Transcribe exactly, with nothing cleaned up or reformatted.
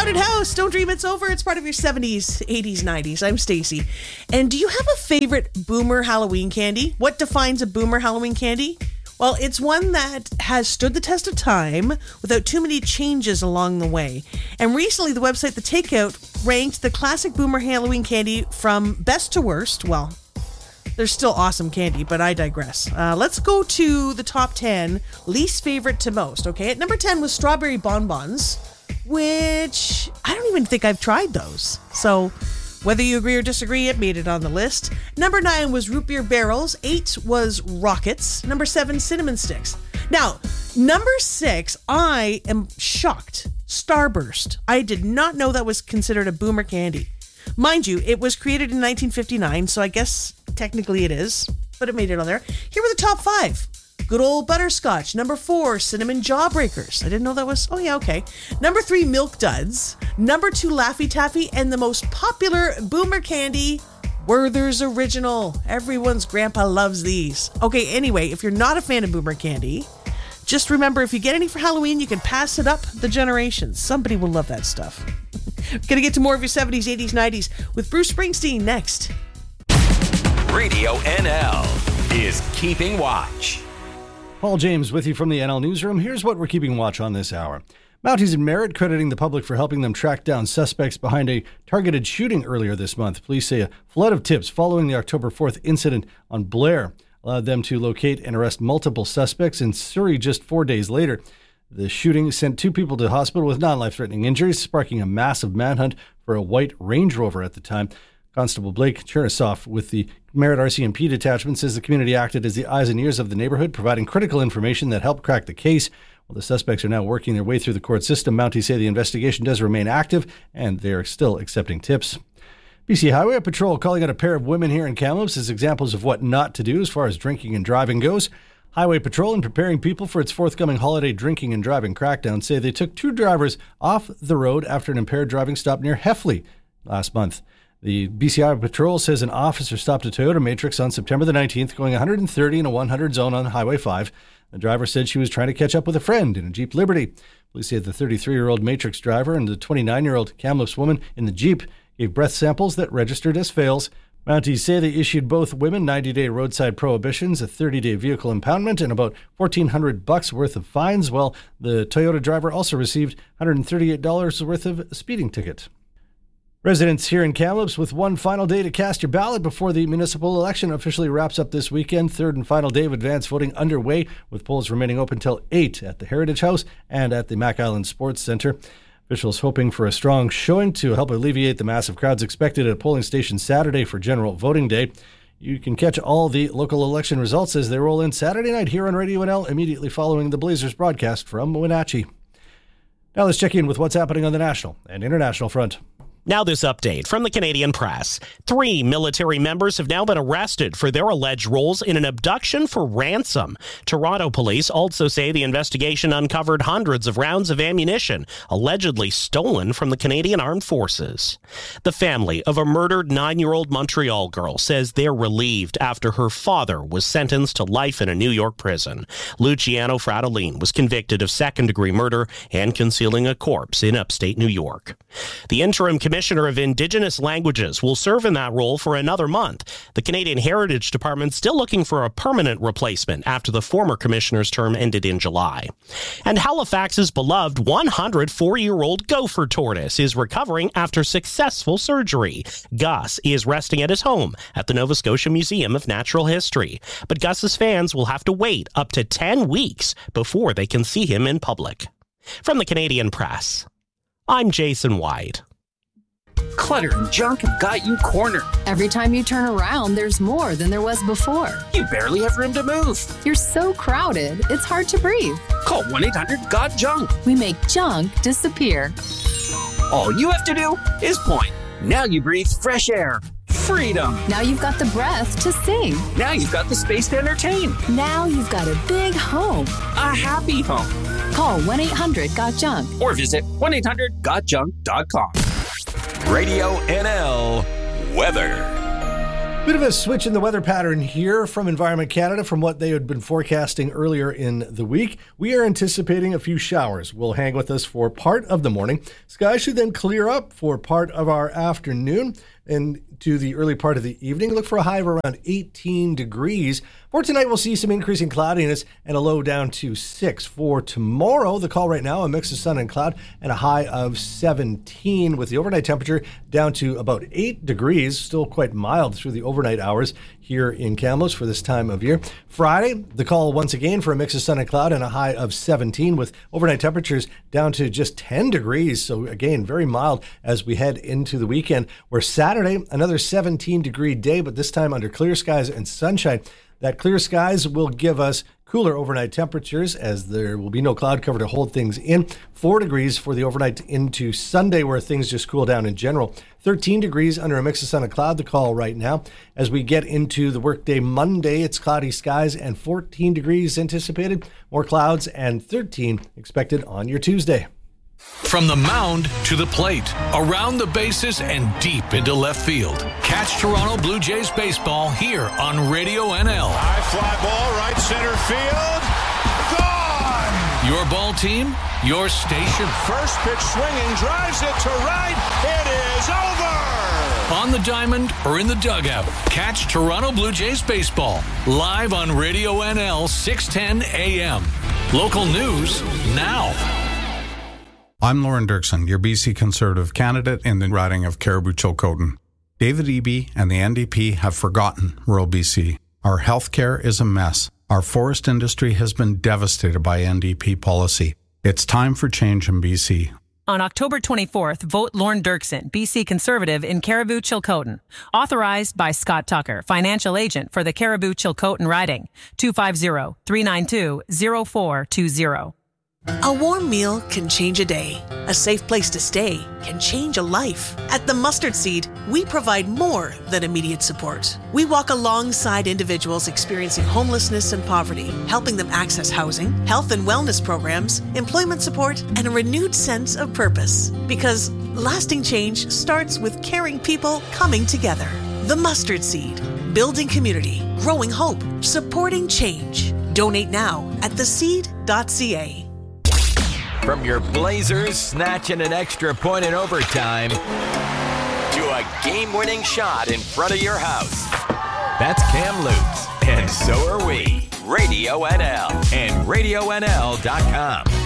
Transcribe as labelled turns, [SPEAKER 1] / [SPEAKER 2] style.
[SPEAKER 1] Crowded House, don't dream it's over. It's part of your seventies, eighties, nineties. I'm Stacey. And do you have a favorite boomer Halloween candy? What defines a boomer Halloween candy? Well, it's one that has stood the test of time without too many changes along the way. And recently, the website The Takeout ranked the classic boomer Halloween candy from best to worst. Well, there's still awesome candy, but I digress. Uh, let's go to the top ten, least favorite to most, okay? At number ten was strawberry bonbons, which I don't even think I've tried those. So whether you agree or disagree, it made it on the list. Number nine was root beer barrels. Eight was rockets. Number seven, cinnamon sticks. Now, number six, I am shocked. Starburst. I did not know that was considered a boomer candy. Mind you, it was created in nineteen fifty-nine, so I guess technically it is, but it made it on there. Here were the top five. Good old butterscotch. Number four, cinnamon jawbreakers. I didn't know that was, oh yeah, okay. Number three, milk duds. Number two, Laffy Taffy. And the most popular boomer candy, Werther's Original. Everyone's grandpa loves these. Okay, anyway, if you're not a fan of boomer candy, just remember, if you get any for Halloween, you can pass it up the generations. Somebody will love that stuff. Gonna get to more of your seventies, eighties, nineties with Bruce Springsteen next.
[SPEAKER 2] Radio N L is Keeping Watch.
[SPEAKER 3] Paul James with you from the N L Newsroom. Here's what we're keeping watch on this hour. Mounties in Merritt crediting the public for helping them track down suspects behind a targeted shooting earlier this month. Police say a flood of tips following the October fourth incident on Blair allowed them to locate and arrest multiple suspects in Surrey just four days later. The shooting sent two people to hospital with non-life-threatening injuries, sparking a massive manhunt for a white Range Rover at the time. Constable Blake Chernisoff with the Merritt R C M P detachment says the community acted as the eyes and ears of the neighborhood, providing critical information that helped crack the case. While the suspects are now working their way through the court system, Mounties say the investigation does remain active and they are still accepting tips. B C Highway Patrol calling out a pair of women here in Kamloops as examples of what not to do as far as drinking and driving goes. Highway Patrol, in preparing people for its forthcoming holiday drinking and driving crackdown, say they took two drivers off the road after an impaired driving stop near Heffley last month. The B C Highway Patrol says an officer stopped a Toyota Matrix on September the nineteenth going one hundred thirty in a one hundred zone on Highway five. The driver said she was trying to catch up with a friend in a Jeep Liberty. Police say the thirty-three-year-old Matrix driver and the twenty-nine-year-old Kamloops woman in the Jeep gave breath samples that registered as fails. Mounties say they issued both women ninety-day roadside prohibitions, a thirty-day vehicle impoundment, and about fourteen hundred bucks worth of fines, while the Toyota driver also received one hundred thirty-eight dollars worth of speeding ticket. Residents here in Kamloops with one final day to cast your ballot before the municipal election officially wraps up this weekend. Third and final day of advance voting underway, with polls remaining open till eight at the Heritage House and at the Mac Island Sports Centre. Officials hoping for a strong showing to help alleviate the massive crowds expected at a polling station Saturday for general voting day. You can catch all the local election results as they roll in Saturday night here on Radio N L immediately following the Blazers broadcast from Wenatchee. Now let's check in with what's happening on the national and international front.
[SPEAKER 4] Now this update from the Canadian Press. Three military members have now been arrested for their alleged roles in an abduction for ransom. Toronto police also say the investigation uncovered hundreds of rounds of ammunition allegedly stolen from the Canadian Armed Forces. The family of a murdered nine-year-old Montreal girl says they're relieved after her father was sentenced to life in a New York prison. Luciano Fratellin was convicted of second-degree murder and concealing a corpse in upstate New York. The interim Commissioner of Indigenous Languages will serve in that role for another month. The Canadian Heritage Department still looking for a permanent replacement after the former commissioner's term ended in July. And Halifax's beloved one hundred four-year-old gopher tortoise is recovering after successful surgery. Gus is resting at his home at the Nova Scotia Museum of Natural History. But Gus's fans will have to wait up to ten weeks before they can see him in public. From the Canadian Press, I'm Jason White.
[SPEAKER 5] Clutter and junk have got you cornered.
[SPEAKER 6] Every time you turn around, there's more than there was before.
[SPEAKER 5] You barely have room to move.
[SPEAKER 6] You're so crowded, it's hard to breathe.
[SPEAKER 5] Call one eight hundred G O T junk.
[SPEAKER 6] We make junk disappear.
[SPEAKER 5] All you have to do is point. Now you breathe fresh air. Freedom.
[SPEAKER 6] Now you've got the breath to sing.
[SPEAKER 5] Now you've got the space to entertain.
[SPEAKER 6] Now you've got a big home.
[SPEAKER 5] A happy home.
[SPEAKER 6] Call one eight hundred G O T junk.
[SPEAKER 5] Or visit one eight hundred G O T junk dot com.
[SPEAKER 2] Radio N L weather.
[SPEAKER 3] Bit of a switch in the weather pattern here from Environment Canada from what they had been forecasting earlier in the week. We are anticipating a few showers will hang with us for part of the morning. Skies should then clear up for part of our afternoon and to the early part of the evening. Look for a high of around eighteen degrees. For tonight, we'll see some increasing cloudiness and a low down to six. For tomorrow, the call right now, a mix of sun and cloud and a high of seventeen with the overnight temperature down to about eight degrees. Still quite mild through the overnight hours here in Kamloops for this time of year. Friday, the call once again for a mix of sun and cloud and a high of seventeen with overnight temperatures down to just ten degrees. So again, very mild as we head into the weekend. Where Saturday, another seventeen degree day, but this time under clear skies and sunshine. That clear skies will give us cooler overnight temperatures as there will be no cloud cover to hold things in. Four degrees for the overnight into Sunday where things just cool down in general. thirteen degrees under a mix of sun and cloud, the call right now. As we get into the workday Monday, it's cloudy skies and fourteen degrees anticipated. More clouds and thirteen expected on your Tuesday.
[SPEAKER 7] From the mound to the plate, around the bases and deep into left field. Catch Toronto Blue Jays baseball here on Radio N L.
[SPEAKER 8] High fly ball, right center field. Gone!
[SPEAKER 7] Your ball team, your station.
[SPEAKER 8] First pitch swinging, drives it to right. It is over!
[SPEAKER 7] On the diamond or in the dugout, catch Toronto Blue Jays baseball live on Radio N L six ten A M. Local news now.
[SPEAKER 9] I'm Lauren Dirksen, your B C Conservative candidate in the riding of Caribou-Chilcotin. David Eby and the N D P have forgotten rural B C. Our healthcare is a mess. Our forest industry has been devastated by N D P policy. It's time for change in B C.
[SPEAKER 10] On October twenty-fourth, vote Lauren Dirksen, B C Conservative in Caribou-Chilcotin. Authorized by Scott Tucker, financial agent for the Caribou-Chilcotin riding. two five zero, three nine two, zero four two zero.
[SPEAKER 1] A warm meal can change a day. A safe place to stay can change a life. At The Mustard Seed, we provide more than immediate support. We walk alongside individuals experiencing homelessness and poverty, helping them access housing, health and wellness programs, employment support, and a renewed sense of purpose. Because lasting change starts with caring people coming together. The Mustard Seed, building community, growing hope, supporting change. Donate now at the seed dot c a.
[SPEAKER 2] From your Blazers snatching an extra point in overtime to a game-winning shot in front of your house. That's Kamloops, and so are we. Radio N L and radio N L dot com.